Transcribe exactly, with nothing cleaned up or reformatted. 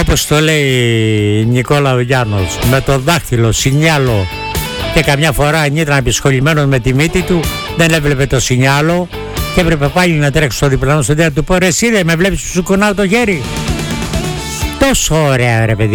όπως το λέει Νικόλα ο Γιάννος, με το δάχτυλο, σινιάλο, και καμιά φορά αν ήταν απεισχολημένος με τη μύτη του δεν έβλεπε το σινιάλο και έπρεπε πάλι να τρέξει στο διπλανό στον να του πω, ρε εσύ δεν με βλέπεις που σου κουνάω το χέρι? Τόσο ωραία ρε παιδί.